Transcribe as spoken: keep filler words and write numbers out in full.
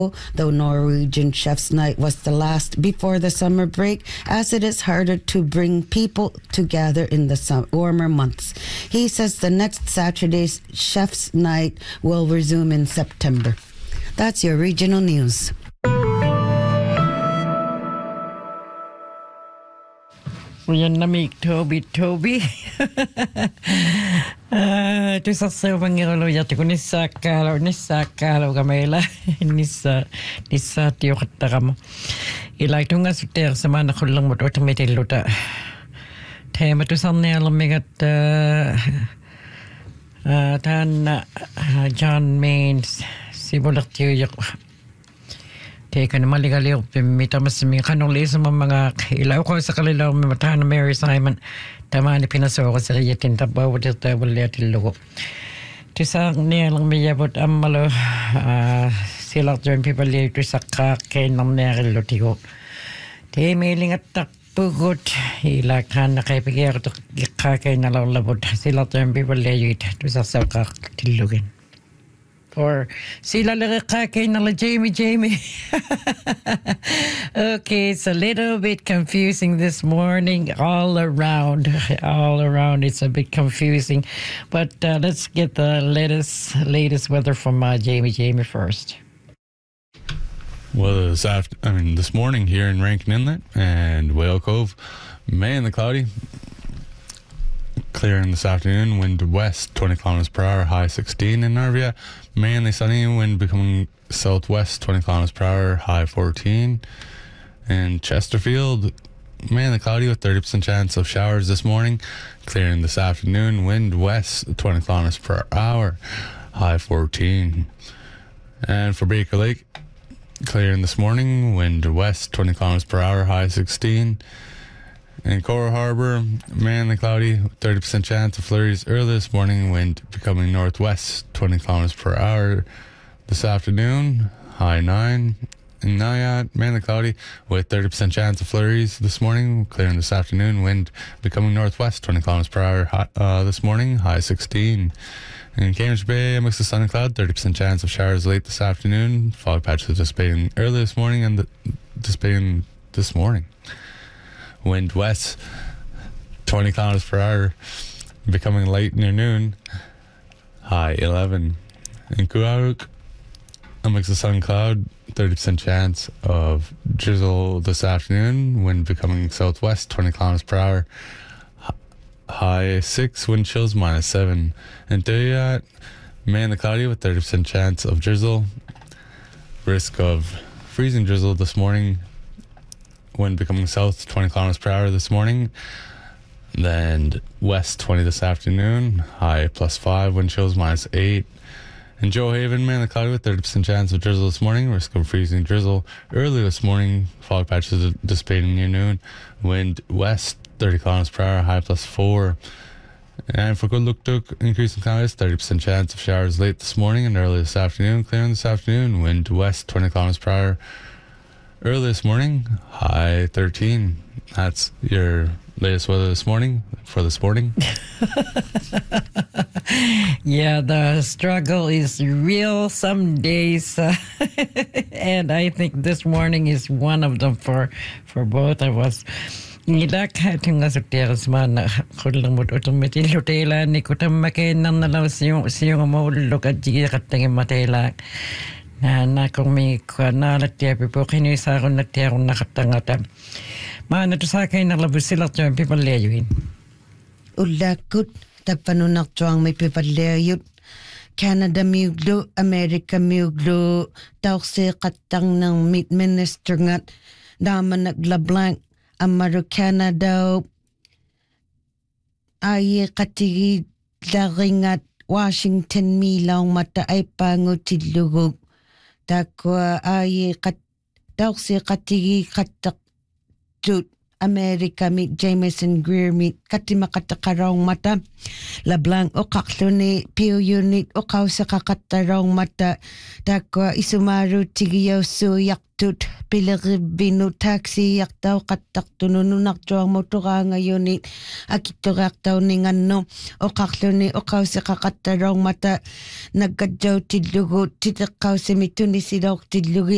Though Norwegian Chef's Night was the last before the summer break, as it is harder to bring people together in the sum- warmer months. He says the next Saturday's Chef's Night will resume in September. That's your regional news. Uyanamik Toby Toby. Tu sa sa mangiro ya tu nisa kalo nisa kalo kamela nisa nisa tio katakam. Ilai tunga suter sama na kulang mo to metil luta. Tema tu sa ne alamegat tan John Mains sibulat tio yak. Kaya na maligalio, mitamas mi kanong lisa mga ilaw ko sa kalilaw mi matahan na Mary Simon. Tama ni pinaso ko sa riyatin tabaw at tabal yatin lugo. Tisang niya lang mi yabot amalo sila dyan pipali ito sa kakain ng nerilo tigo. Di mailing at takpugot ilakan na kay pigyan ito kakain na labot sila dyan pipali ito sa sa kakatilugin. Or sila lakakay na la Jamie Jamie. Okay, it's a little bit confusing this morning all around. All around it's a bit confusing. But uh, let's get the latest latest weather from uh, Jamie Jamie first. Well, this after, I mean, this morning here in Rankin Inlet and Whale Cove, mainly cloudy. Clearing this afternoon, wind west twenty kilometers per hour, high sixteen in Narvia. Mainly sunny, wind becoming southwest twenty kilometers per hour, high fourteen. In Chesterfield, mainly cloudy with thirty percent chance of showers this morning. Clearing this afternoon, wind west twenty kilometers per hour, high fourteen. And for Baker Lake, clearing this morning, wind west twenty kilometers per hour, high sixteen. In Coral Harbour, mainly cloudy, thirty percent chance of flurries early this morning, wind becoming northwest, twenty kilometers per hour this afternoon, high nine. In Nayat, mainly cloudy, with thirty percent chance of flurries this morning, clearing this afternoon, wind becoming northwest, twenty kilometers per hour high, uh, this morning, high sixteen. In Cambridge Bay, a mix of sun and cloud, thirty percent chance of showers late this afternoon, fog patches dissipating early this morning and the, dissipating this morning. Wind west, twenty kilometers per hour, becoming light near noon, high eleven. In Kuaruk, a mix of sun and cloud, thirty percent chance of drizzle this afternoon, wind becoming southwest, twenty kilometers per hour, high six, wind chills minus seven. In Duyat, mainly cloudy with thirty percent chance of drizzle, risk of freezing drizzle this morning, wind becoming south twenty kilometers per hour this morning, then west twenty this afternoon, high plus five, wind chills minus eight. In Joe Haven, mainly cloudy with thirty percent chance of drizzle this morning, risk of freezing drizzle early this morning, fog patches dissipating near noon, wind west thirty kilometers per hour, high plus four. And for Goodlooktuk, increasing clouds, thirty percent chance of showers late this morning and early this afternoon, clearing this afternoon, wind west twenty kilometers per hour. Early this morning, high thirteen. That's your latest weather this morning for this morning. Yeah, the struggle is real some days. Uh, and I think this morning is one of them for, for both of us. Nilak hating as a tears man, Kulang would automatic Lutela, Nikutamakin, none of siyong mo look at Gigatang Matela. Na na kung may na latia pipo kinisa ko na tiya kung nakatangata. Maana to sa akin nalabos sila tiyan pipaleyuin. Ulakot tapanunak tuang may pipaleyut. Canada muglo, America muglo, tawsi katang ng meat minister ngat naman naglablank Amaro Canada ay katigi daringat Washington milaw mata ay pangutilugog. Takwa ay kat tawsi katigi katak tut America mit Jameson Greer mit katima katakarong mata lablang o kakluni piu unit o kausa kakatarong mata takwa isumaru tigiyaw su yaktut piliribinu taxi yaktaw katak tunununak tuang motora ngayon it akitorak taw ningano o kakluni o kausa kakatarong mata nagkadyaw tidlugo titakaw si mituni sidok tidlugi